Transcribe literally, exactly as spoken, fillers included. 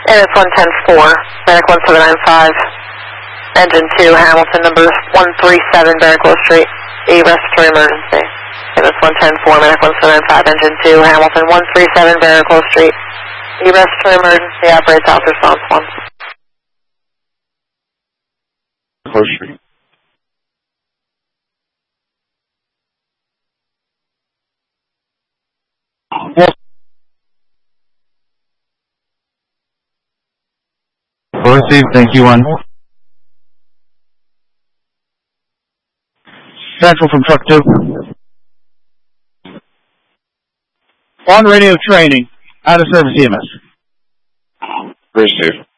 And it's one ten four, Medic one seven nine five, engine two, Hamilton, number one three seven, Barnacle Street, a respiratory emergency. And it's one ten four, Medic one seven nine five, engine two, Hamilton, one three seven, Barnacle Street, a respiratory emergency, operates out response one. Close Street. Yes. Receive, thank you, one. Central from truck two. On radio training, out of service E M S. Receive.